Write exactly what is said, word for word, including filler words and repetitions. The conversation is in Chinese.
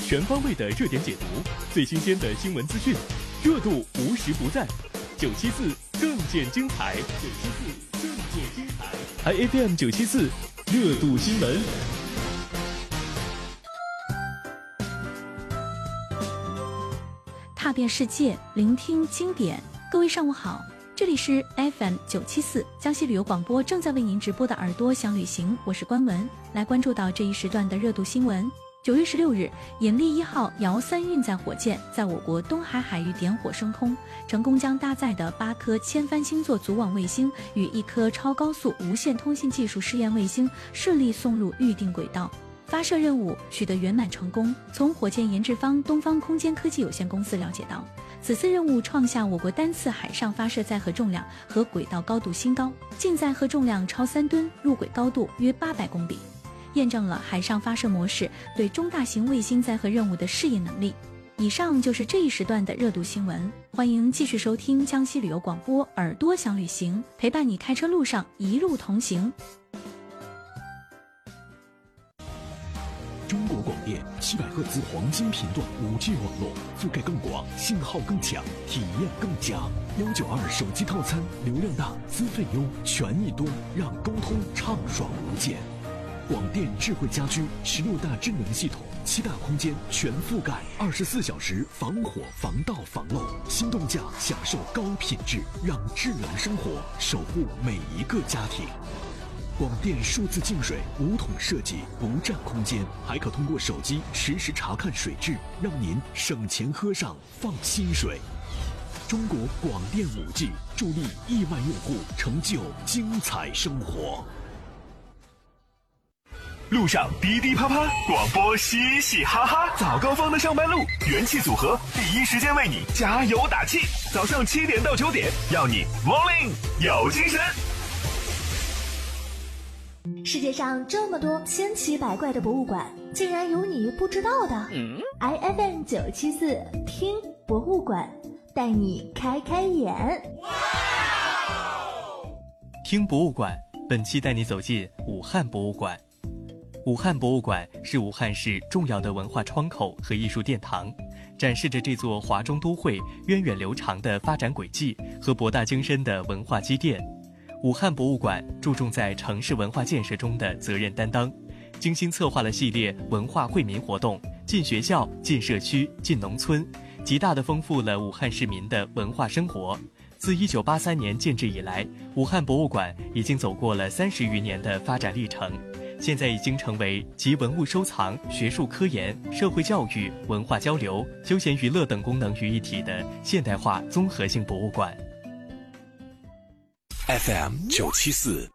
全方位的热点解读，最新鲜的新闻资讯，热度无时不在。九七四更见精彩，九七四更见精彩，还 F M 九七四热度新闻。 踏遍世界，聆听经典。各位上午好，这里是 F M 九七四江西旅游广播正在为您直播的耳朵想旅行，我是关文，来关注到这一时段的热度新闻。九月十六日，引力一号遥三运载火箭在我国东海海域点火升空，成功将搭载的八颗千帆星座组网卫星与一颗超高速无线通信技术试验卫星顺利送入预定轨道。发射任务取得圆满成功。从火箭研制方东方空间科技有限公司了解到，此次任务创下我国单次海上发射载荷重量和轨道高度新高，净载荷重量超三吨，入轨高度约八百公里，验证了海上发射模式对中大型卫星载荷任务的适应能力。以上就是这一时段的热度新闻，欢迎继续收听江西旅游广播，耳朵想旅行，陪伴你开车路上一路同行。 中国广电七百赫兹黄金频段 五 G 网络，覆盖更广，信号更强，体验更佳。一九二手机套餐，流量大，资费优，权益多，让沟通畅爽无间。广电智慧家居十六大智能系统，七大空间全覆盖，二十四小时防火防盗防漏，心动价享受高品质，让智能生活守护每一个家庭。广电数字净水五桶设计，不占空间，还可通过手机实时查看水质，让您省钱喝上放心水。中国广电 五 G 助力亿万用户成就精彩生活。 路上滴滴啪啪，广播嘻嘻哈哈，早高峰的上班路，元气组合第一时间为你加油打气。早上七点到九点，要你 morning 有精神。 世界上这么多千奇百怪的博物馆，竟然有你不知道的。嗯、I F M 九七四听博物馆，带你开开眼。 听博物馆，本期带你走进武汉博物馆。武汉博物馆是武汉市重要的文化窗口和艺术殿堂，展示着这座华中都会源远流长的发展轨迹和博大精深的文化积淀。武汉博物馆注重在城市文化建设中的责任担当，精心策划了系列文化惠民活动，进学校、进社区、进农村，极大地丰富了武汉市民的文化生活。自一九八三年建制以来，武汉博物馆已经走过了三十余年的发展历程，现在已经成为集文物收藏、学术科研、社会教育、文化交流、休闲娱乐等功能于一体的现代化综合性博物馆。 F M 九七四